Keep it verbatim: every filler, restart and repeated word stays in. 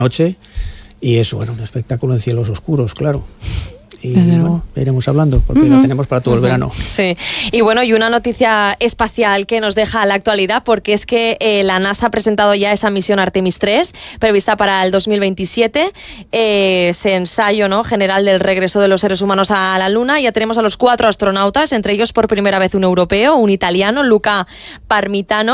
noche y eso, bueno, un espectáculo en cielos oscuros, claro. Y bueno, iremos hablando porque uh-huh. la tenemos para todo uh-huh. el verano. Sí, y bueno, y una noticia espacial que nos deja la actualidad, porque es que eh, la NASA ha presentado ya esa misión Artemis tres, prevista para el dos mil veintisiete, eh, ese ensayo, ¿no?, general del regreso de los seres humanos a la Luna. Ya tenemos a los cuatro astronautas, entre ellos por primera vez un europeo, un italiano, Luca Parmitano,